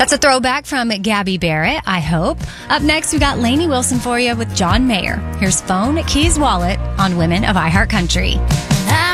That's a throwback from Gabby Barrett, I hope. Up next, we got Lainey Wilson for you with John Mayer. Here's Phone, Keys, Wallet on Women of iHeart Country.